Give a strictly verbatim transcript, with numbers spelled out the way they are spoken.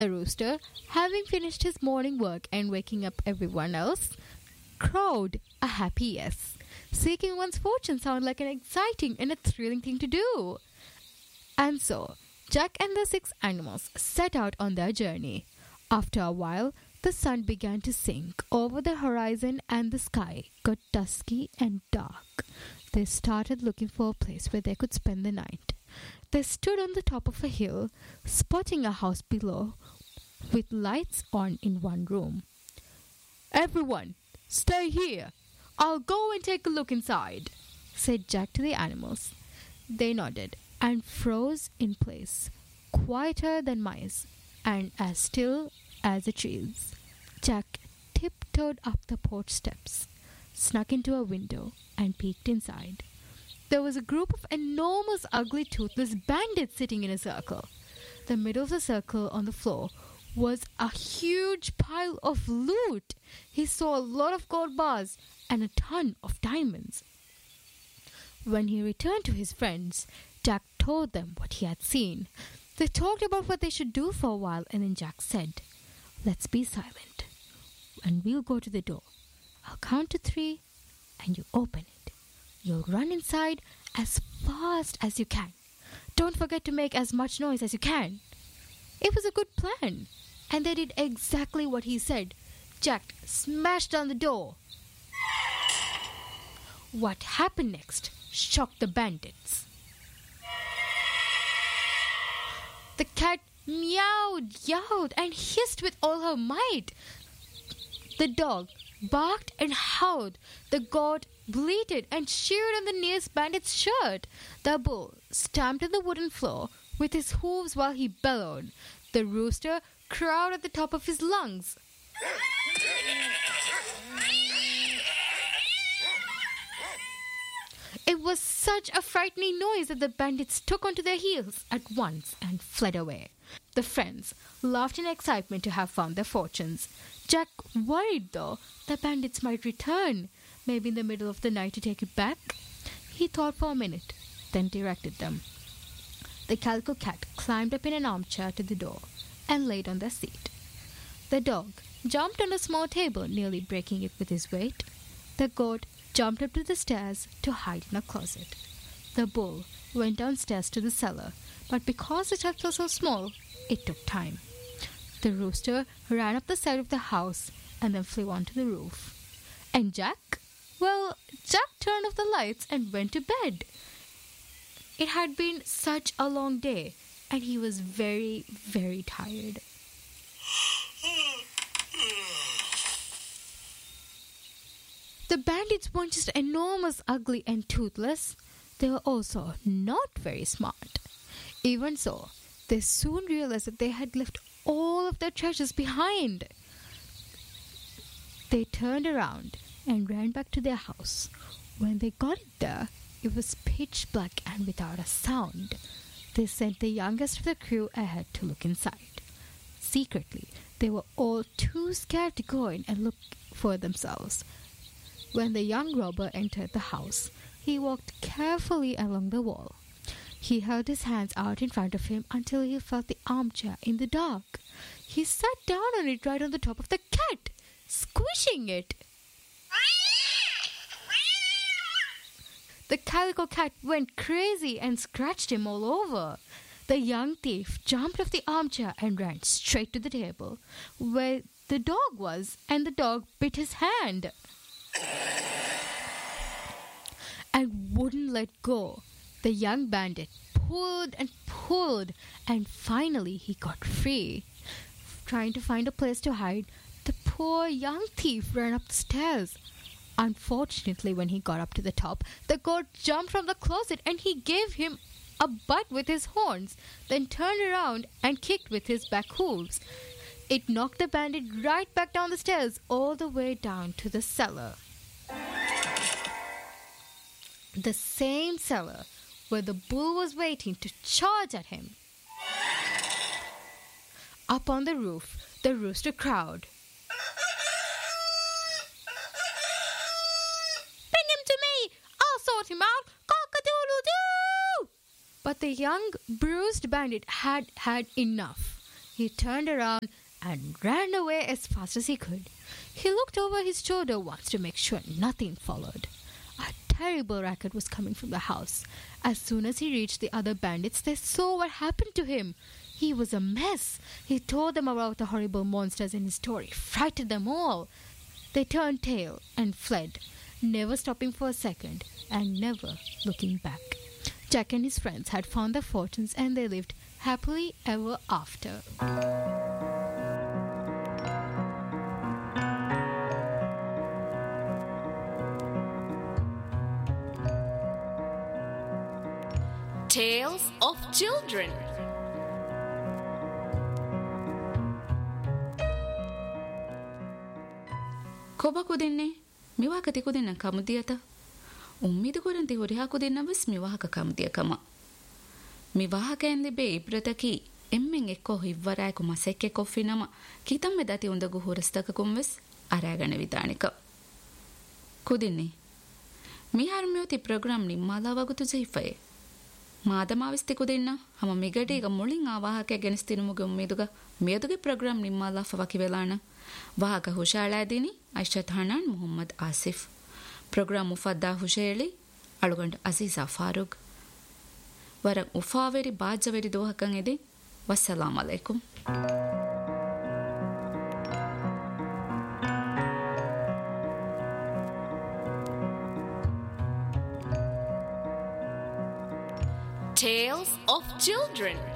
The rooster, having finished his morning work and waking up everyone else, crowed a happy yes. Seeking one's fortune sounded like an exciting and a thrilling thing to do. And so, Jack and the six animals set out on their journey. After a while, the sun began to sink over the horizon and the sky got dusky and dark. They started looking for a place where they could spend the night. They stood on the top of a hill, spotting a house below with lights on in one room. "Everyone, stay here. I'll go and take a look inside," said Jack to the animals. They nodded and froze in place, quieter than mice and as still as the trees. Jack tiptoed up the porch steps, snuck into a window, and peeked inside. There was a group of enormous, ugly, toothless bandits sitting in a circle. The middle of the circle on the floor was a huge pile of loot. He saw a lot of gold bars and a ton of diamonds. When he returned to his friends, Jack told them what he had seen. They talked about what they should do for a while, and then Jack said, "Let's be silent, and we'll go to the door. I'll count to three, and you open it. You'll run inside as fast as you can. Don't forget to make as much noise as you can." It was a good plan, and they did exactly what he said. Jack smashed on the door. What happened next shocked the bandits. The cat meowed, yowled, and hissed with all her might. The dog barked and howled. The goat bleated and sheared on the nearest bandit's shirt. The bull stamped on the wooden floor with his hooves while he bellowed. The rooster crowed at the top of his lungs. It was such a frightening noise that the bandits took onto their heels at once and fled away. The friends laughed in excitement to have found their fortunes. Jack worried, though, the bandits might return, maybe in the middle of the night to take it back. He thought for a minute, then directed them. The Calico Cat climbed up in an armchair to the door and laid on their seat. The dog jumped on a small table, nearly breaking it with his weight. The goat jumped up to the stairs to hide in a closet. The bull went downstairs to the cellar, but because the steps were so small, it took time. The rooster ran up the side of the house and then flew onto the roof. And Jack? Well, Jack turned off the lights and went to bed. It had been such a long day, and he was very, very tired. The bandits weren't just enormous, ugly, and toothless. They were also not very smart. Even so, they soon realized that they had left all of their treasures behind. They turned around and ran back to their house. When they got it there, it was pitch black and without a sound. They sent the youngest of the crew ahead to look inside. Secretly, they were all too scared to go in and look for themselves. When the young robber entered the house, he walked carefully along the wall. He held his hands out in front of him until he felt the armchair in the dark. He sat down on it right on the top of the cat, squishing it. The Calico Cat went crazy and scratched him all over. The young thief jumped off the armchair and ran straight to the table, where the dog was, and the dog bit his hand and wouldn't let go. The young bandit pulled and pulled, and finally he got free. Trying to find a place to hide, the poor young thief ran up the stairs. Unfortunately, when he got up to the top, the goat jumped from the closet and he gave him a butt with his horns, then turned around and kicked with his back hooves. It knocked the bandit right back down the stairs, all the way down to the cellar. The same cellar where the bull was waiting to charge at him. Up on the roof, the rooster crowed. "Bring him to me! I'll sort him out! Cock-a-doodle-doo!" But the young, bruised bandit had had enough. He turned around and ran away as fast as he could. He looked over his shoulder once to make sure nothing followed. A terrible racket was coming from the house. As soon as he reached the other bandits, they saw what happened to him. He was a mess. He told them about the horrible monsters in his story, frightened them all. They turned tail and fled, never stopping for a second and never looking back. Jack and his friends had found their fortunes and they lived happily ever after. Tales of Children. කොබ කුදින්නේ මිවාක තිකුදින්න කමුදියත උම්මිද කොරන්ති හොරිහා කුදින්නවස් මිවාහක කමුදියකම මිවාහකෙන් ලිබේ ඉබ්‍රතකි එම්මෙන් එක්කෝ හිව්වරායකු මසෙක්කෙ කොෆිනම කීතම් මෙදති උඳගු හොරස්තකකුම්වස් අරාගන විතානික කුදින්නේ මිහාර්මියෝති programme නිම්මාලා වගුතු ජීෆයේ ಮಾದಮಾವಿಸ್ತಿ ಕುದಿನ್ನ ಹಮ ಮಿಗಡೀಗ ಮುಳಿಂಗ್ ಆ ವಾಹಕೆ ಗೆನಿಸ್ತಿನುಮುಗೆ ಉಮ್ಮೀದುಗ ಮೇದುಗೆ program ನಿಮ್ಮಾಲ ಫವಕಿವೆಲಾಣ ವಾಹಕ ಹುಷಾಳಾದೀನಿ ಐಷತ್ ಹಣಾನ್ Muhammad Asif program ಮುಫದ್ದಾ ಹುಷೇಳಿ ಅಳುಗಂಡ Aziza Farooq ವರ ಉಫಾವೆರಿ ಬಾಜವೆರಿ ದೋಹಕಂ ಎದಿ ವಸ್ಸಲಾಂ ಅಲೈಕುಂ Tales of Children.